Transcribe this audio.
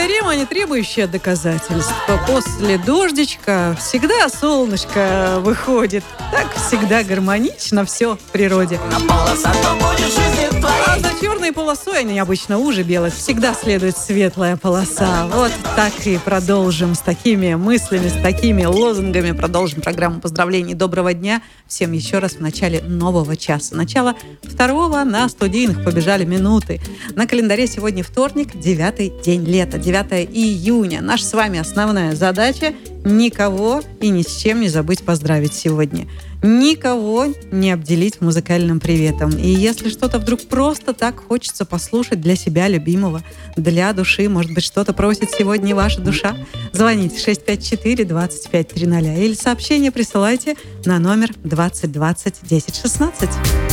теорема, не требующая доказательств. После дождичка всегда солнышко выходит. Так всегда гармонично все в природе. А за черной полосой, они обычно уже белых, всегда следует светлая полоса. Вот так и продолжим с такими мыслями, с такими лозунгами. Продолжим программу поздравлений. Доброго дня всем еще раз в начале нового часа. Начало второго, на студийных побежали минуты. На календаре сегодня вторник, 9-й день лета, 9 июня. Наша с вами основная задача – никого и ни с чем не забыть поздравить сегодня. Никого не обделить музыкальным приветом. И если что-то вдруг просто так хочется послушать для себя любимого, для души, может быть, что-то просит сегодня ваша душа, звоните 654-2530 или сообщение присылайте на номер 2020 1016.